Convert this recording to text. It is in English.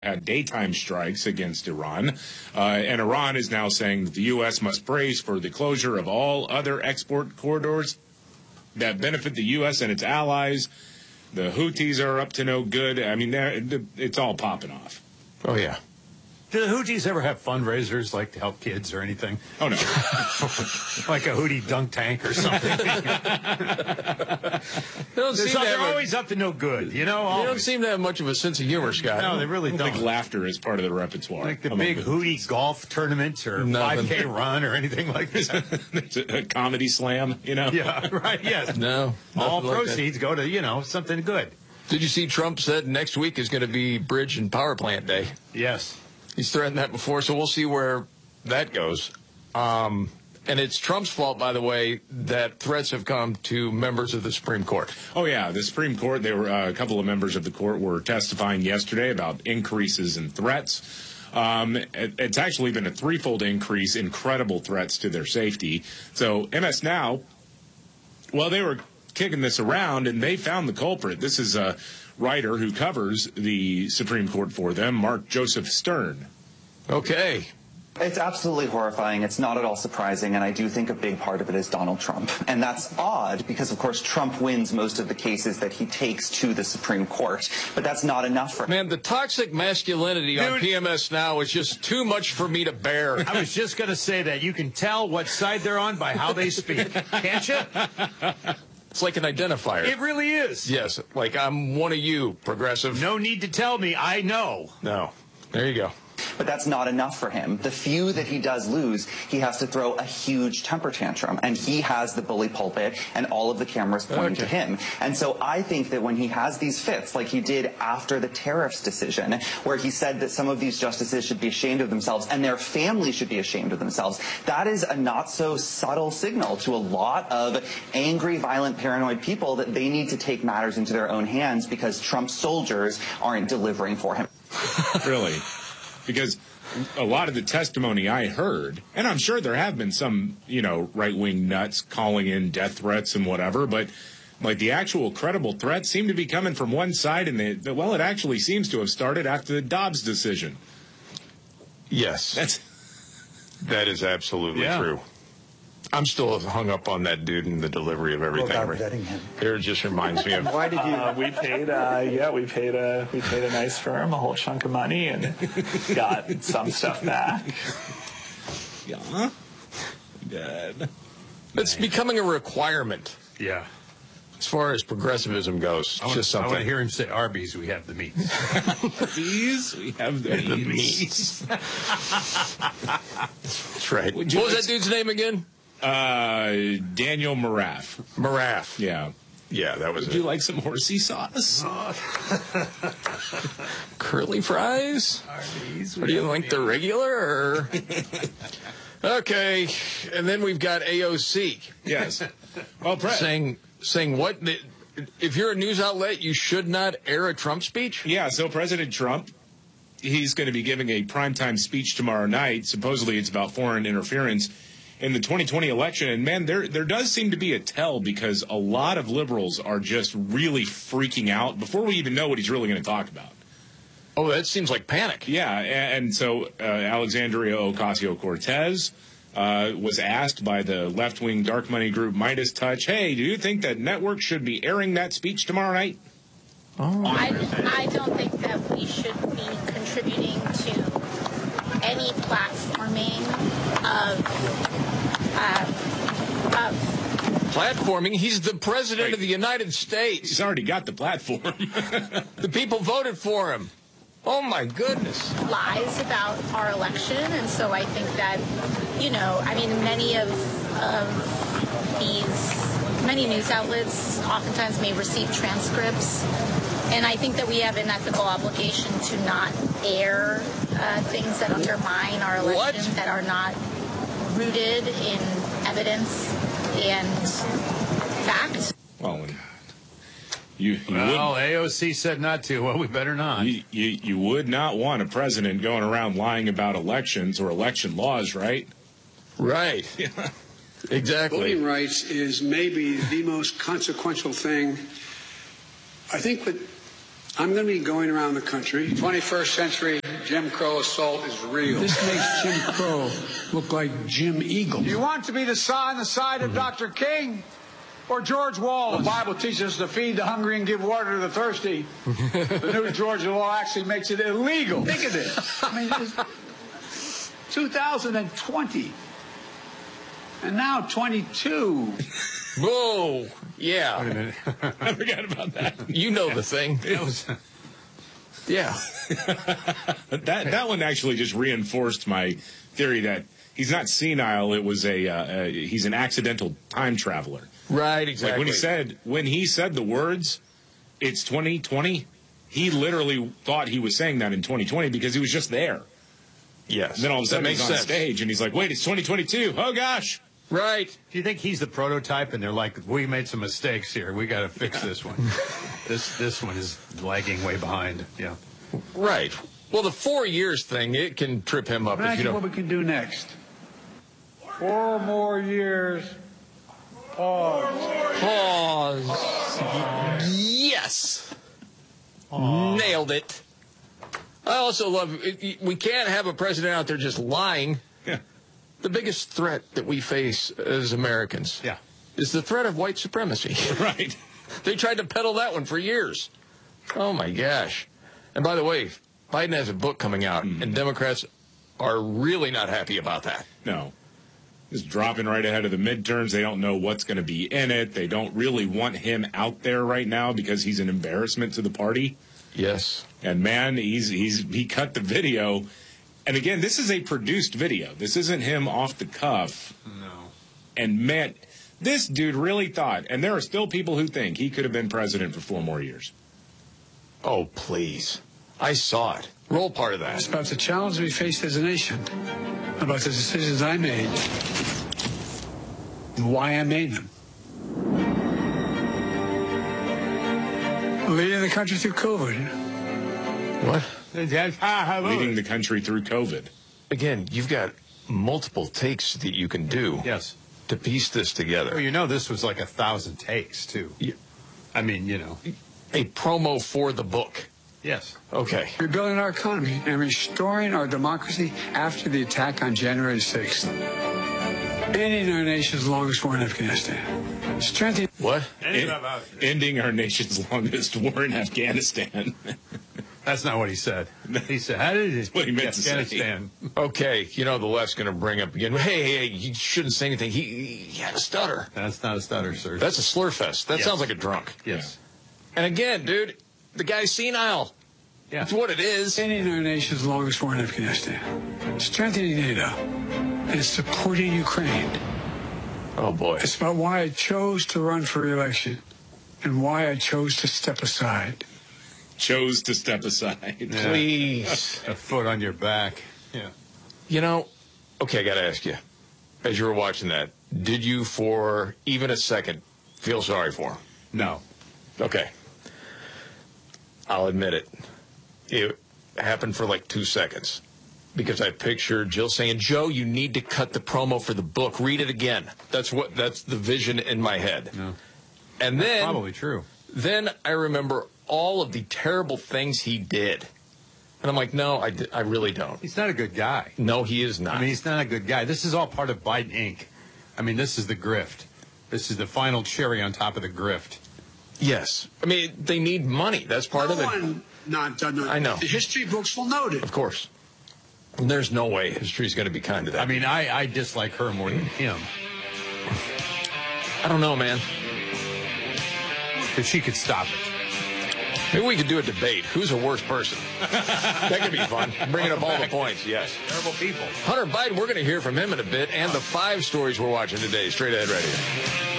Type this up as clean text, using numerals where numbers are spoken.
had daytime strikes against Iran, and Iran is now saying that the U.S. must brace for the closure of all other export corridors that benefit the U.S. and its allies. The Houthis are up to no good. I mean, it's all popping off. Oh, yeah. Do the Houthis ever have fundraisers, like to help kids or anything? Oh, no. Like a Houthi dunk tank or something? They're always up to no good, you know? They don't seem to have much of a sense of humor, Scott. No, they really I don't. think laughter is part of the repertoire. Like the big Houthi golf tournaments or 5K run or anything like that. A comedy slam, you know? Yeah, right, yes. No. All like proceeds go to, you know, something good. Did you see Trump said next week is going to be bridge and power plant day? Yes. He's threatened that before, so we'll see where that goes. And it's Trump's fault, by the way, that threats have come to members of the Supreme Court. Oh, yeah. The Supreme Court, there were a couple of members of the court were testifying yesterday about increases in threats. It's actually been a threefold increase in credible threats to their safety. So MS Now, well, they were kicking this around, and they found the culprit. This is a writer who covers the Supreme Court for them, Mark Joseph Stern. Okay. It's absolutely horrifying. It's not at all surprising, and I do think a big part of it is Donald Trump. And that's odd because, of course, Trump wins most of the cases that he takes to the Supreme Court. But that's not enough for him. Man, the toxic masculinity on PMS Now is just too much for me to bear. I was just going to say that. You can tell what side they're on by how they speak. Can't you? It's like an identifier. It really is. Yes, like I'm one of you, progressive. No need to tell me. I know. No. There you go. But that's not enough for him. The few that he does lose, he has to throw a huge temper tantrum. And he has the bully pulpit and all of the cameras pointing to him. And so I think that when he has these fits, like he did after the tariffs decision, where he said that some of these justices should be ashamed of themselves and their families should be ashamed of themselves, that is a not so subtle signal to a lot of angry, violent, paranoid people that they need to take matters into their own hands because Trump's soldiers aren't delivering for him. Really? Because a lot of the testimony I heard, and I'm sure there have been some, you know, right-wing nuts calling in death threats and whatever, but like the actual credible threats seem to be coming from one side, and well, it actually seems to have started after the Dobbs decision. Yes. That is absolutely true. I'm still hung up on that dude and the delivery of everything. About vetting him. It just reminds me of. Why did you? We paid a nice firm a whole chunk of money and got some stuff back. Yeah. Good. It's becoming a requirement. Yeah. As far as progressivism goes, it's just something. I want to hear him say, Arby's, we have the meat. Arby's, we have the meat. That's right. What was that dude's name again? Daniel Maraf. Maraf. Yeah. Yeah, that was Would you like some horsey sauce? Curly fries? Arby's. What do you like, the regular? Or? Okay, and then we've got AOC. Yes. Well, saying what? If you're a news outlet, you should not air a Trump speech? Yeah, so President Trump, he's going to be giving a primetime speech tomorrow night. Supposedly it's about foreign interference in the 2020 election. And, man, there does seem to be a tell because a lot of liberals are just really freaking out before we even know what he's really going to talk about. Oh, that seems like panic. Yeah, and so Alexandria Ocasio-Cortez was asked by the left-wing dark money group Midas Touch, hey, do you think that networks should be airing that speech tomorrow night? Oh. I don't think that we should be contributing to any platforming of Platforming? He's the president of the United States. He's already got the platform. The people voted for him. Oh, my goodness. lies about our election. And so I think that, you know, I mean, many news outlets oftentimes may receive transcripts. And I think that we have an ethical obligation to not air things that undermine our election, that are not rooted in evidence and fact. Well, AOC said not to. Well, we better not. You would not want a president going around lying about elections or election laws, right? Right. Yeah. Exactly. Voting rights is maybe the most consequential thing. I think that I'm going to be going around the country. 21st century Jim Crow assault is real. This makes Jim Crow look like Jim Eagle. Do you want to be the on the side of Dr. King or George Wallace? The Bible teaches us to feed the hungry and give water to the thirsty. The new Georgia law actually makes it illegal. Think of this. I mean, it's 2020. And now 22. Whoa. Yeah. Wait a minute. I forgot about that. You know the thing. Yeah. That one actually just reinforced my theory that he's not senile. It was he's an accidental time traveler. Right, exactly. Like when he said the words, it's 2020, he literally thought he was saying that in 2020 because he was just there. Yes. And then all of a sudden he's on stage and he's like, wait, it's 2022. Oh, gosh. Right. Do you think he's the prototype and they're like, we made some mistakes here. We got to fix this one. This one is lagging way behind. Yeah. Right. Well, the 4 years thing, it can trip him up. Imagine what we can do next. 4 more years. Pause. Yes. Nailed it. I also love, we can't have a president out there just lying. Yeah. The biggest threat that we face as Americans is the threat of white supremacy. Right. They tried to peddle that one for years. Oh, my gosh. And by the way, Biden has a book coming out, and Democrats are really not happy about that. No. It's dropping right ahead of the midterms. They don't know what's going to be in it. They don't really want him out there right now because he's an embarrassment to the party. Yes. And, man, he cut the video. And, again, this is a produced video. This isn't him off the cuff. No. And, man, this dude really thought, and there are still people who think he could have been president for 4 more years. Oh, please. I saw it. Roll part of that. It's about the challenge we face as a nation, about the decisions I made, and why I made them. Leading the country through COVID. What? Leading the country through COVID. Again, you've got multiple takes that you can do. Yes. To piece this together. Well, you know, this was like 1,000 takes, too. Yeah. I mean, you know. A promo for the book. Yes. Okay. Rebuilding our economy and restoring our democracy after the attack on January 6th. Ending our nation's longest war in Afghanistan. Strengthening... What? Ending our nation's longest war in Afghanistan. That's not what he said. He said, how did it? What he meant to say. Afghanistan. Okay, you know the left's going to bring up again, hey, you shouldn't say anything. He had a stutter. That's not a stutter, sir. That's a slur fest. That sounds like a drunk. Yes. And again, dude, the guy's senile. Yeah. That's what it is. Ending our nation's longest war in Afghanistan. Strengthening NATO. And supporting Ukraine. Oh, boy. It's about why I chose to run for re-election and why I chose to step aside. Chose to step aside. Yeah. Please. A foot on your back. Yeah. You know, okay, I got to ask you, as you were watching that, did you for even a second feel sorry for him? No. Okay. I'll admit it. It happened for like 2 seconds. Because I pictured Jill saying, Joe, you need to cut the promo for the book. Read it again. That's the vision in my head. No. And then Probably true. Then I remember all of the terrible things he did. And I'm like, no, I really don't. He's not a good guy. No, he is not. I mean, he's not a good guy. This is all part of Biden Inc. I mean, this is the grift. This is the final cherry on top of the grift. Yes. I mean, they need money. That's part of it. Not done. I know. The history books will note it. Of course. And there's no way history's going to be kind to that. I mean, I dislike her more than him. I don't know, man. If she could stop it. Maybe we could do a debate. Who's a worse person? That could be fun. Bringing up all the points, yes. Terrible people. Hunter Biden, we're going to hear from him in a bit, and the 5 stories we're watching today. Straight Ahead Radio.